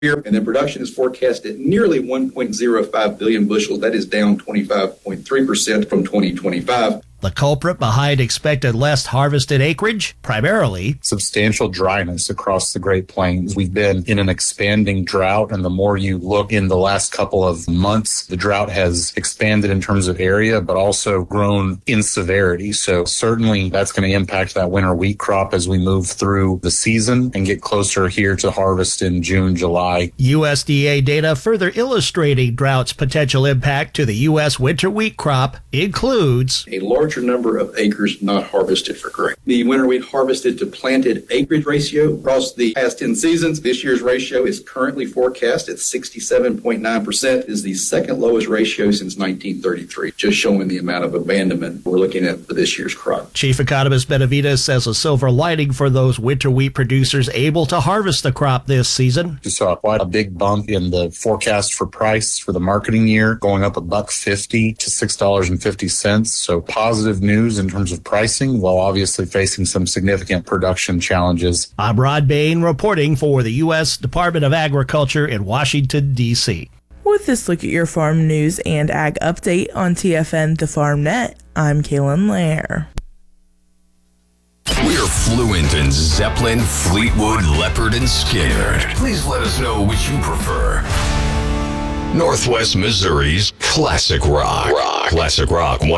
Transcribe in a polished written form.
year, and then production is forecast at nearly 1.05 billion bushels. That is down 25.3% from 2025. The culprit behind expected less harvested acreage? Primarily substantial dryness across the Great Plains. We've been in an expanding drought, and the more you look in the last couple of months, the drought has expanded in terms of area, but also grown in severity. So certainly that's going to impact that winter wheat crop as we move through the season and get closer here to harvest in June, July. USDA data further illustrating drought's potential impact to the U.S. winter wheat crop includes a larger number of acres not harvested for grain. The winter wheat harvested to planted acreage ratio across the past 10 seasons, this year's ratio is currently forecast at 67.9%, is the second lowest ratio since 1933, just showing the amount of abandonment we're looking at for this year's crop. Chief Economist Benavides says a silver lining for those winter wheat producers able to harvest the crop this season. We saw quite a big bump in the forecast for price for the marketing year, going up $1.50 to $6.50. So positive news in terms of pricing, while obviously facing some significant production challenges. I'm Rod Bain reporting for the U.S. Department of Agriculture in Washington, D.C. With this look at your farm news and ag update on TFN The Farm Net, I'm Kaylin Lair. We're fluent in Zeppelin, Fleetwood, Leopard, and Skinner. Please let us know which you prefer. Northwest Missouri's Classic Rock. Classic Rock 100.